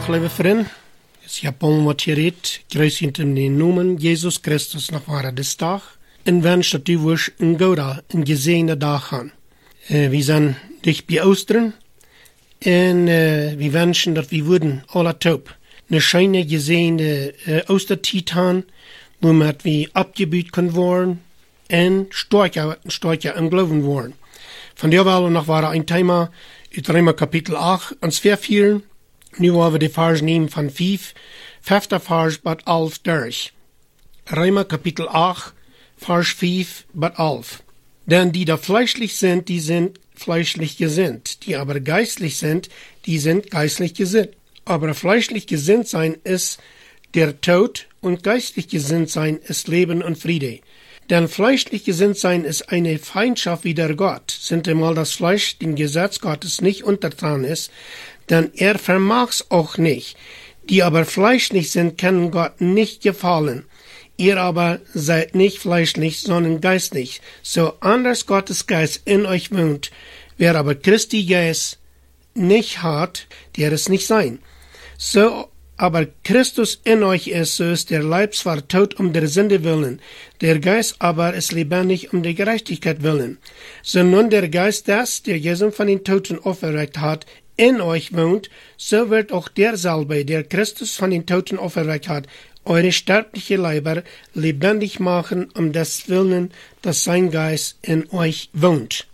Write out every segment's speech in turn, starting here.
Goeiedag, lieve vriend. Is Japan wat je redt. Kruis in de noemen Jezus Christus nog ware des dag. En wens dat u woens een goede en gezegende dag gaan. We zijn dicht bij Oosteren. En we wensen dat we worden alle top een schöne gezegende Oostertijd haben, womit we abgebuut kunnen worden en sterker im Glauben worden. Van der wel nog waren een thema uit Römer kapitel 8 ans vers 4. Nu wollen we de vers nemen van 5, vijfde vers tot 11 durch. Römer kapitel 8, vers 5 tot 11. Denn die da fleischlich sind, die sind fleischlich gesinnt. Die aber geistlich sind, die sind geistlich gesinnt. Aber fleischlich gesinnt sein ist der Tod und geistlich gesinnt sein ist Leben und Friede. Denn fleischlich gesinnt sein ist eine Feindschaft wider Gott, sind einmal das Fleisch dem Gesetz Gottes nicht untertan ist, denn er vermag's auch nicht. Die aber fleischlich sind, können Gott nicht gefallen. Ihr aber seid nicht fleischlich, sondern geistlich, so anders Gottes Geist in euch wohnt. Wer aber Christi Geist nicht hat, der ist nicht sein. So aber Christus in euch ist, so ist der Leib zwar tot der Sünde willen, der Geist aber ist lebendig der Gerechtigkeit willen. So nun der Geist des, der Jesus von den Toten auferweckt hat, in euch wohnt, so wird auch derselbe, der Christus von den Toten auferweckt hat, eure sterbliche Leiber lebendig machen, des Willen, dass sein Geist in euch wohnt.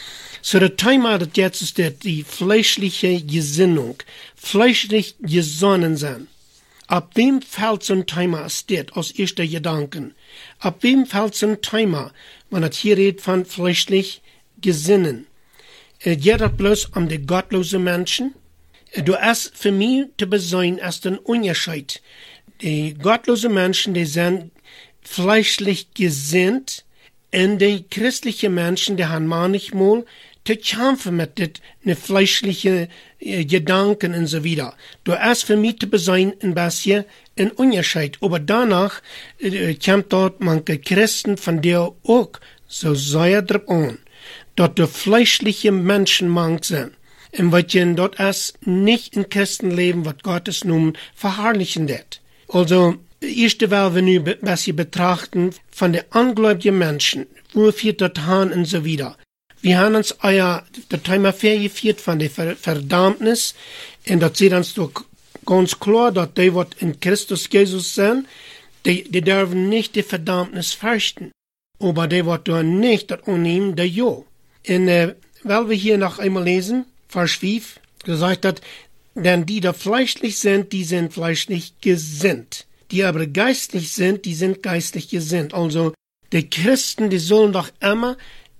So das Thema, das jetzt ist die fleischliche Gesinnung, fleischlich gesonnen sein. Ab wem fällt so ein Thema steht aus erster Gedanken? Ab wem fällt so ein Thema, wenn es hier redet von fleischlich gesinnen? Geht das bloß die gottlosen Menschen? Du hast für mich zu besehen als ein Unterschied. Die gottlosen Menschen, die sind fleischlich gesinnt, und die christlichen Menschen, die haben manchmal zu kämpfen mit den fleischlichen Gedanken und so weiter. Du hast für mich zu besehen ein bisschen ein Unterschied. Aber danach kommt dort manche Christen von der auch so sehr drauf an, dass die fleischliche Menschen manch sind. Und was dort ist, nicht in Christenleben, was Gottes nun verherrlichen wird. Also, erste Mal, wenn wir ein bisschen betrachten, von den ungläubigen Menschen, wo wir dort haben und so weiter. Wir haben uns das Thema vergeführt von der Verdammnis, und das sieht uns doch ganz klar, dass die, was in Christus Jesus sind, die dürfen nicht die Verdammnis fürchten. Aber die, was da nicht das annehmen, die ja. Und weil wir hier noch einmal lesen, Vers 5, gesagt hat, denn die da fleischlich sind, die sind fleischlich gesinnt. Die aber geistlich sind, die sind geistlich gesinnt. Also, die Christen, die sollen doch immer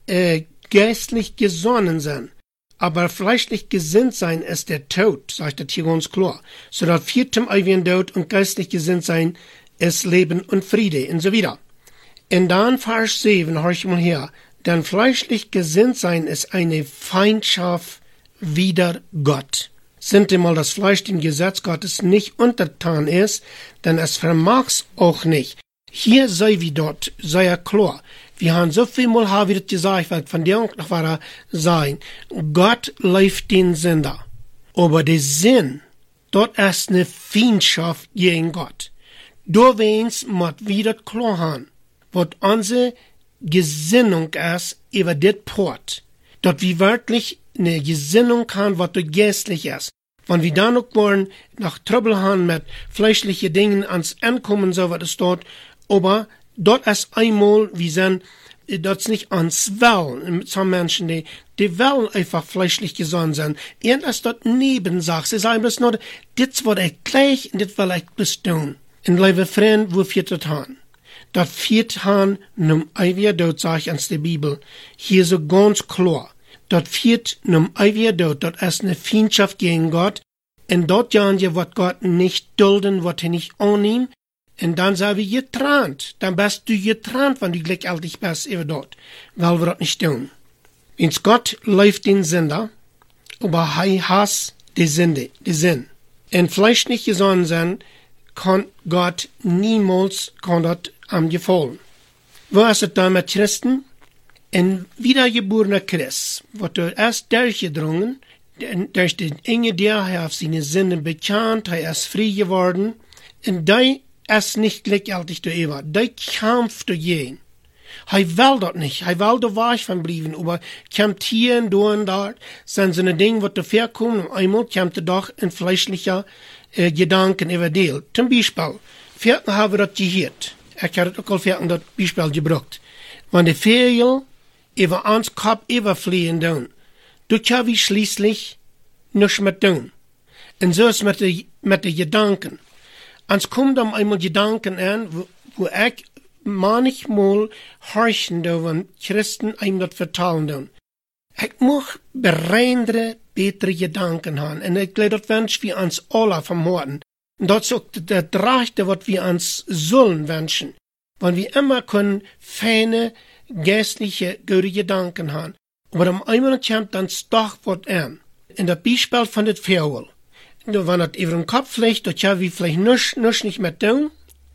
geistlich gesonnen sein. Aber fleischlich gesinnt sein ist der Tod, sagt das hier ganz klar. So dass viertem ewigen Tod und geistlich gesinnt sein ist Leben und Friede und so weiter. Und dann Vers 7, hör ich mal her. Denn fleischlich gesinnt sein ist eine Feindschaft wider Gott. Sind einmal das Fleisch dem Gesetz Gottes nicht untertan ist, denn es vermag's auch nicht. Hier sei wie dort, sei ja klar. Wir haben so viel mal wieder gesagt, weil von der noch war sein. Gott läuft den Sünder. Aber der Sinn, dort ist eine Feindschaft gegen Gott. Du wenn's mat wieder klar haben, was unsere Gesinnung ist über das Port. Dort wir wirklich eine Gesinnung haben, was dort geistlich ist. Wenn wir dann auch wollen, nach Trouble haben mit fleischlichen Dingen ans Ankommen, so was es dort, aber dort ist einmal, wir sind, dort nicht ans Wollen. Some Menschen, die wollen einfach fleischlich gesonnen sein. Irgendwas dort Nebensache. Sie sagen bloß nur, das wird ich gleich und das will ich bloß tun. Und liebe Freunde, wo führt das hin? Das führt hin, num ewiger Tod, sag ich ans der Bibel. Hier so ganz klar. Dort führt num ewiger Tod, dort ist eine Feindschaft gegen Gott. Und dort jagen wir, was Gott nicht dulden, was er nicht annehmen. Und dann sagen wir getrannt. Dann bist du getrannt, wenn du glücklich bist über dort. Weil wir das nicht tun. Wenn's Gott läuft den Sünder, aber er hasst die Sünde, die Sinn. Und fleischlich gesonnen sein, kann Gott niemals das am gefallen. Wo ist es dann mit Christen? Ein wiedergeborener Christ wird erst durchgedrungen Durch den enge der er auf seine Sünden bekannt, er ist frei geworden. Und der ist nicht gleichgültig zu Eva. Der kämpft dagegen. Er will das nicht. Er will da weich von bleiben. Aber kommt hier und dort, sind so eine Dinge, was dafür kommen. Und einmal kommt er doch in fleischlicher Gedanken überdeelt. Zum Beispiel, vierten haben wir das gehört. Ich habe auch vierten das Beispiel gebracht. Wenn die Vögel über uns Kopf überfliegen tun, du kannst wie schließlich nichts mehr tun. Und so ist es mit den Gedanken. Uns kommen dann einmal Gedanken an, wo ich manchmal horchen, wenn Christen einem das vertellen tun. Ich muss bereinere, bessere Gedanken haben. Und ich glaube, das wünsche wir uns alle vom Herzen. Und das ist auch das Rechte, was wir uns sollen wünschen. Wenn wir immer können feine, geistliche, gute Gedanken haben. Aber am einmal kommt dann doch was an. In das Beispiel von der Vögel. Wenn das über den Kopf fliegt, dann kann wir vielleicht nichts nicht mehr tun.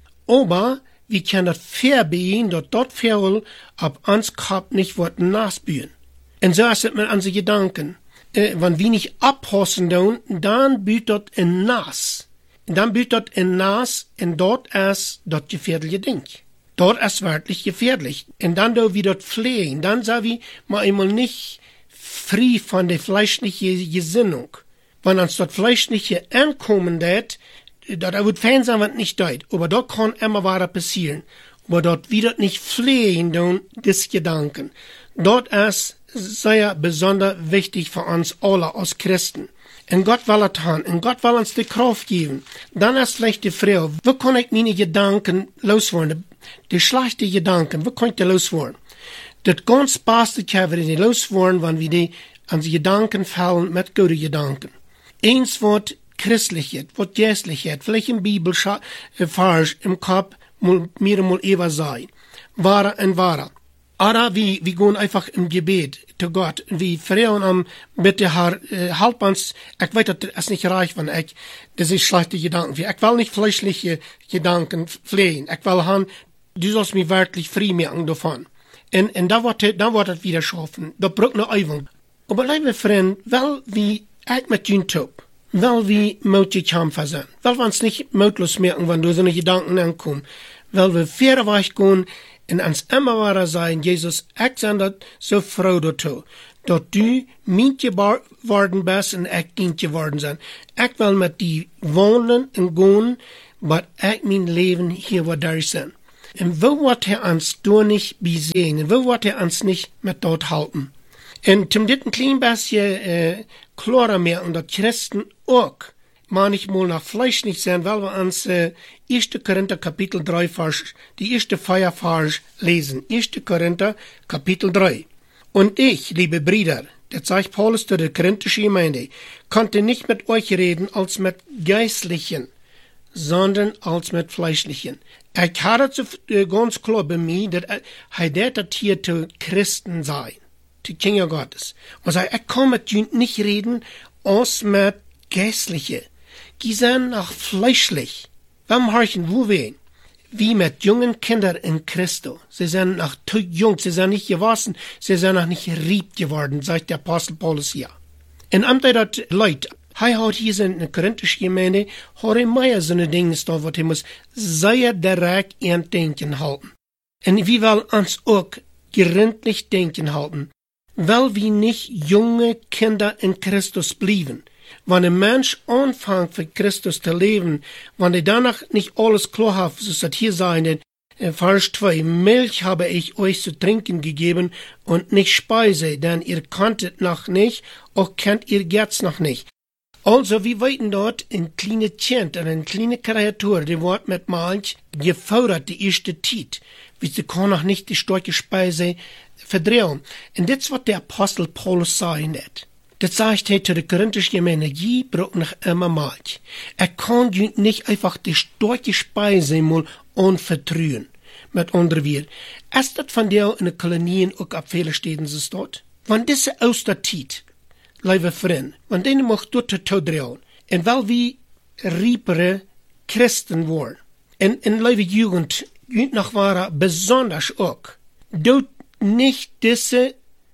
Aber wir können das verbieten, dass dort Vögel auf uns Kopf nicht was nachspüren. Und so ist es mit unseren Gedanken. Wenn wir nicht abhossen tun, dann büht das in Nas. Dann büht das in Nas, und dort ist das gefährliche Ding. Dort ist wirklich gefährlich. Und dann da wir dort fliehen, dann sagen wir mal einmal nicht frei von der fleischlichen Gesinnung. Wenn uns dort fleischliche ankommen wird, da wird fein sein, was nicht dort. Aber dort kann immer was passieren. Aber dort wieder nicht fliehen, dann des Gedanken. Dort ist sehr besonders wichtig für uns alle als Christen. Und Gott will es haben. Und Gott will uns die Kraft geben. Dann ist vielleicht die Frage, wo kann ich meine Gedanken loswerden? Die schlechten Gedanken, wo kann ich die loswerden? Das ganz Beste können wir die loswerden, wenn wir die an die Gedanken fallen mit guten Gedanken. Eins wird Christlichkeit, wird Geistlichkeit, vielleicht im Bibelvers im Kopf, mir mal Eva sei. Wahre und wahre. Oder wir gehen einfach im Gebet zu Gott. Wir fragen bitte Herr, halb uns, ich weiß, das ist nicht reich, wenn das ist schlechte Gedanken. Ich will nicht fleischliche Gedanken pflegen. Ich will haben, du sollst mich wirklich frei machen davon. Und da wird es wieder schaffen. Da braucht eine Übung. Aber liebe Freunde, weil wir mit ihnen tun, weil wir mutig kämpfen sind, weil wir uns nicht mutlos merken, wenn du so eine Gedanken ankommen, weil wir fair weich gehen, und uns immer wahr sein, Jesus, ich bin so froh dazu, dass du mein geworden bist und ich dein geworden sein. Ich will mit dir wohnen und gehen, aber ich mein Leben hier wo durch sein. Und wo wird uns da nicht besehen? Und wo wird uns nicht mit dort halten? Und zum dritten klein bisschen klarer merken, dass Christen auch manchmal nach Fleisch nicht sein, weil wir uns 1. Korinther Kapitel 3 die erste Vers lesen. 1. Korinther Kapitel 3. Und ich, liebe Brüder, das sagt Paulus zu der korinthischen Gemeinde, konnte nicht mit euch reden als mit Geistlichen, sondern als mit Fleischlichen. Ich hatte ganz klar bei mir, dass das hier zu Christen sei, zu Kinder Gottes. Und sagt, ich kann mit ihnen nicht reden als mit Geistlichen. Die sind noch fleischlich. Beim Horchen, wo wir? Wie mit jungen Kindern in Christus. Sie sind noch zu jung, sie sind nicht gewachsen, sie sind noch nicht rieb geworden, sagt der Apostel Paulus hier. Und das Leute, hat hier in der korinthischen Gemeinde, hat mehr so eine Dinge da, was muss sehr direkt in Denken halten. Und wir wollen uns auch gründlich Denken halten, weil wir nicht junge Kinder in Christus blieben. Wenn ein Mensch anfängt für Christus zu leben, wenn er danach nicht alles klar hat, so ist das hier sein, in Vers 2, Milch habe ich euch zu trinken gegeben und nicht Speise, denn ihr kanntet noch nicht, auch kennt ihr jetzt noch nicht. Also, wir weiten dort ein kleines Kind, eine kleine Kreatur, die wird mit Milch gefordert, die erste Zeit, wie sie kann noch nicht die starke Speise verdrehen. Und das wird der Apostel Paulus sagen wird. Das sagt er zu der korinthischen Gemeinde, je braucht noch immer Milch. Er kann nicht einfach die starke Speise mal unvertrauen. Mit anderen Worten, ist das von der in den Kolonien auch ab vielen Städten so dort? Wenn diese Osterzeit, liebe Freunde, wenn denen macht dort zu drehen, und weil wir riepere Christen waren, und liebe Jugend noch war besonders auch, dort nicht diese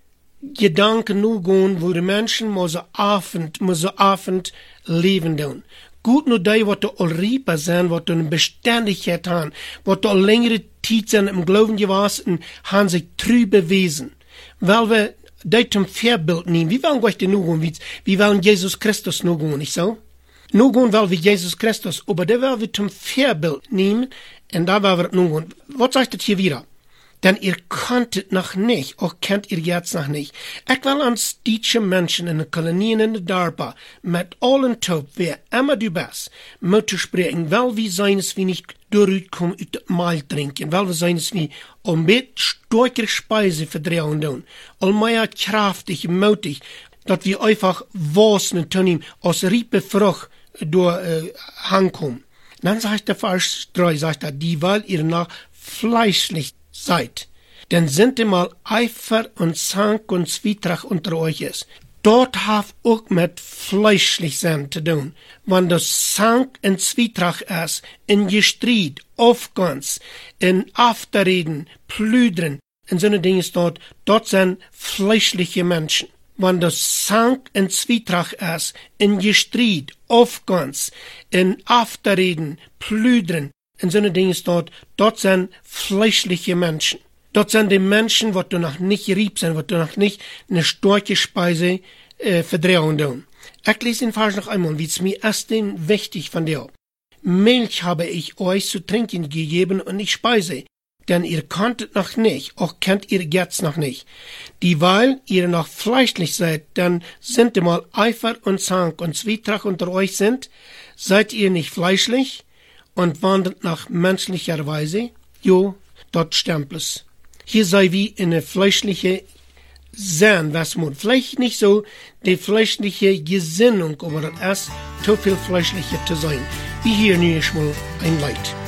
Gedanken nu gehen, wo die Menschen mal so Abend leben tun. Gut nur die, was al rieper zijn, wat een beständigheid haben, wat al längere Zeit zijn im Glauben gewesen, haben sich treu bewiesen. Weil wir die zum Vorbild nehmen. Wie wollen wir nu gehen? Wie wollen Jesus Christus nu gehen, nicht so? Nu gehen, weil wir Jesus Christus, aber da wollen wir zum Vorbild nehmen, und da wollen wir nu gehen. Was sagt das hier wieder? Denn ihr konntet noch nicht, auch kennt ihr jetzt noch nicht. Ich will ans deutsche Menschen in den Kolonien in der Darpa mit allen Taub, wer immer du bist, müssen sprechen, weil wir seines wie nicht durchkommen uit het Mahl trinken, weil wir seines wie mit stärker Speise verdrehen tun, mehr kraftig, mutig, dass wir einfach wasen und tun aus riepe Frucht durch Hangkommen. Dann sagt der Vers 3, sagt er, die weil ihr nach fleischlich seid, denn sind einmal Eifer und Zank und Zwietracht unter euch ist. Dort haft auch mit fleischlich sein zu tun. Wenn das Zank und Zwietracht ist, in Gestried, Aufgangs, in Afterreden, Plüdern, in so eine Dinge dort sind fleischliche Menschen. Wenn das Zank und Zwietracht ist, in Gestried, Aufgangs, in Afterreden, Plüdern, in so eine Dinge dort sind fleischliche Menschen. Dort sind die Menschen, die noch nicht rieb sind, die noch nicht eine starke Speise verdrehen tun. Ich lese den Vers noch einmal, wie es mir erst wichtig von dir. Milch habe ich euch zu trinken gegeben und nicht Speise, denn ihr konntet noch nicht, auch kennt ihr jetzt noch nicht. Dieweil ihr noch fleischlich seid, dann sind einmal Eifer und Zank und Zwietracht unter euch sind, seid ihr nicht fleischlich und wandelt nach menschlicher Weise? Jo, dort stempel's. Hier sei wie in eine fleischliche sein, was man vielleicht nicht so die fleischliche Gesinnung, aber das ist zu viel fleischlicher zu sein. Wie hier nu mal ein Leid.